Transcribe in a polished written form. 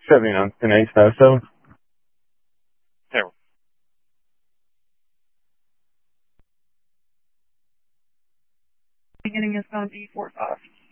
79 1087. There. Beginning is going to be 45.